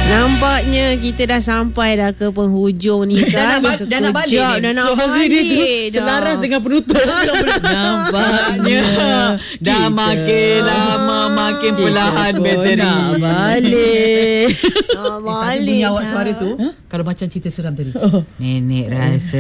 Nampaknya kita dah sampai dah ke penghujung ni kan. Dah nak balik ni. Dah nak Suami dia tu balik dah. selaras dengan penutup. Nampaknya dah makin lama makin perlahan bateri. Nak balik. Nak balik Bunyi awak dah. suara tu kalau macam cerita seram tadi. Nenek rasa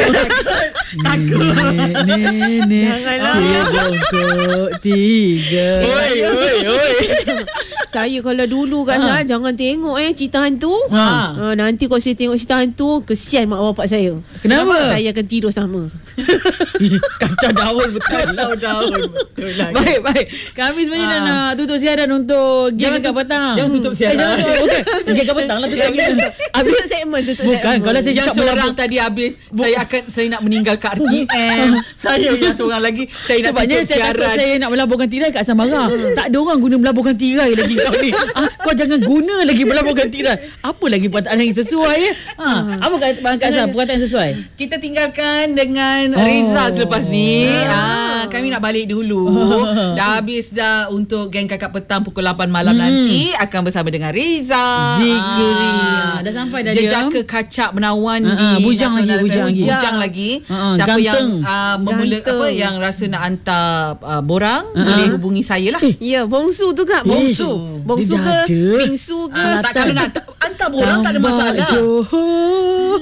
Nenek Janganlah. Bongkok 3. Oi. Saya kalau dulu kat sana jangan tengok cerita hantu. Nanti kalau saya tengok cerita hantu, kesian mak bapak saya. Kenapa? Saya akan tidur sama. Kacau daun betul. betul lah. Baik. Kami sebenarnya dah nak tutup siaran untuk Geng Dekat Petang. Jangan tutup siaran. Jangan tutup. Okey. Geng Dekat Petang lah tutup. Tutup segmen. Bukan, kalau saya Yang cakap seorang tadi habis saya nak meninggalkan RTM. Saya yang seorang lagi saya nak sebabnya tutup saya takut siaran. saya nak melaburkan tirai kat Samara. Tak ada orang guna melaburkan tirai lagi kau ni. Kau jangan guna lagi melaburkan tirai. Apa lagi perkataan yang sesuai apa Kak Sam perkataan yang sesuai? Kita tinggalkan dengan Riza selepas ni. Kami nak balik dulu. Dah habis dah untuk Geng Kakak Petang pukul 8 malam nanti akan bersama dengan Riza. Jikri. Dah sampai dah dia. Jejaka kacak menawan di bujang Nasional lagi, FM. bujang lagi. Bujang lagi. Siapa ganteng. yang yang rasa nak hantar borang boleh hubungi saya lah. Ya, bongsu tu Kak. Bongsu dia ke dah ada. bingsu ke. Tak, kalau nak hantar borang tak ada masalah. Johor.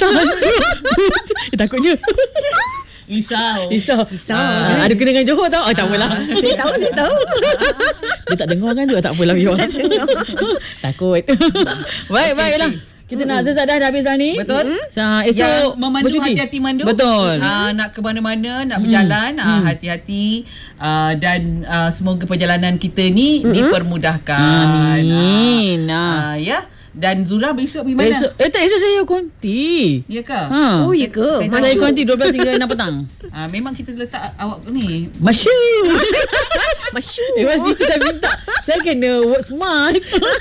Takutnya. Risau. Ada kena dengan Johor tau. Tak apalah. Saya tahu. Dia tak dengar kan tu. Tak apalah biar. Takut. Baiklah. Kita nak sesat dah habis dah ni. Betul. Esok Yang memandu bercuti. hati-hati mandu. Betul. Nak ke mana-mana, nak berjalan, hati-hati dan semoga perjalanan kita ni dipermudahkan. Amin. Ya. Dan Zura besok pergi mana? Esok saya konti. Ya ke? Oh, ya ke? Saya konti 12 hingga 6 petang. Memang kita letak awak ni. Masyur. Masyur. Masih saya minta. Saya kena work smart.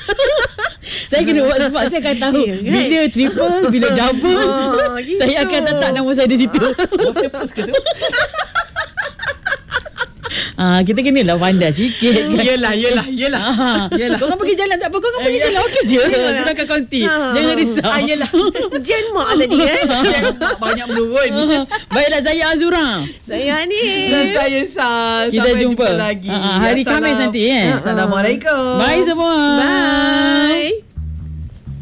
Saya kena work smart. Saya akan tahu bila triple, bila double. Gitu. Saya akan letak nama saya di situ. Bos ke tu? Kita kena lah pandai sikit kan? Yelah. Kau kan pergi jalan tak apa. Kau kan pergi jalan okey je. Sedangkan konti. Jangan risau. Yelah. Jen mak tadi kan. Banyak menurun. Baiklah, saya Azura. Saya ni. Dan saya Sal. Kita Sampai jumpa lagi. hari Khamis nanti. Assalamualaikum. Bye semua. Bye.